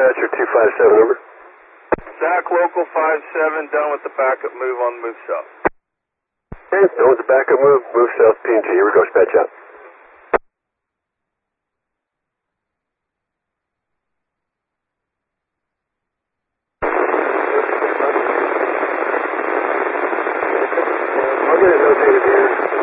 Dispatcher 257, over. Zach, local 57, done with the backup move on the move south. Okay, done with the backup move south PNG. Here we go, dispatch out.